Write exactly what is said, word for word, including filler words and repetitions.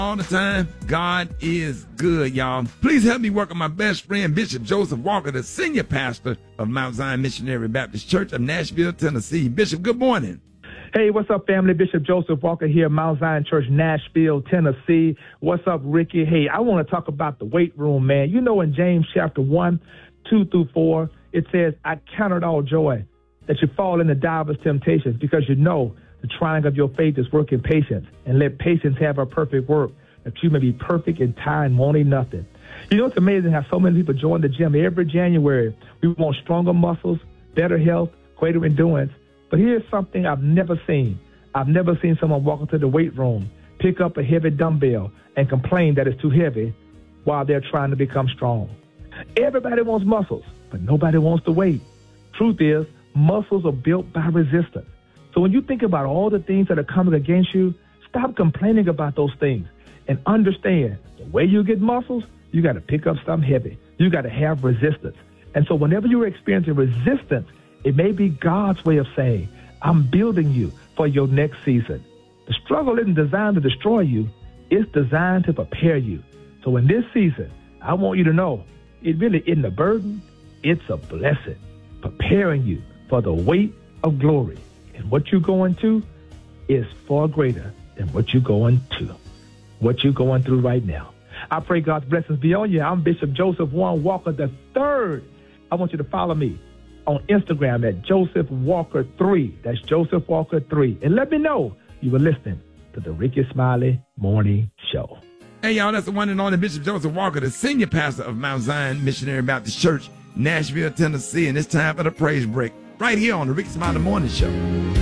all the time. God is good, y'all. Please help me welcome my best friend, Bishop Joseph Walker, the senior pastor of Mount Zion Missionary Baptist Church of Nashville, Tennessee. Bishop, good morning. Hey, what's up, family? Bishop Joseph Walker here, Mount Zion Church, Nashville, Tennessee. What's up, Ricky? Hey, I want to talk about the weight room, man. You know, in James chapter one, two through four, it says, I count it all joy that you fall into divers temptations, because you know the trying of your faith is working patience, and let patience have her perfect work, that you may be perfect in time, wanting nothing. You know, it's amazing how so many people join the gym every January. We want stronger muscles, better health, greater endurance. But here's something I've never seen. I've never seen someone walk into the weight room, pick up a heavy dumbbell, and complain that it's too heavy while they're trying to become strong. Everybody wants muscles, but nobody wants the weight. Truth is, muscles are built by resistance. So when you think about all the things that are coming against you, stop complaining about those things and understand the way you get muscles, you got to pick up something heavy. You got to have resistance. And so whenever you're experiencing resistance, it may be God's way of saying, I'm building you for your next season. The struggle isn't designed to destroy you. It's designed to prepare you. So in this season, I want you to know it really isn't a burden. It's a blessing, preparing you for the weight of glory. And what you're going to is far greater than what you're going to, what you're going through right now. I pray God's blessings be on you. I'm Bishop Joseph Warren Walker the third. I want you to follow me on Instagram at Joseph Walker three. That's Joseph Walker three. And let me know you were listening to the Ricky Smiley Morning Show. Hey, y'all, that's the one and only Bishop Joseph Walker, the senior pastor of Mount Zion Missionary Baptist Church, Nashville, Tennessee. And it's time for the praise break right here on the Ricky Smiley Morning Show.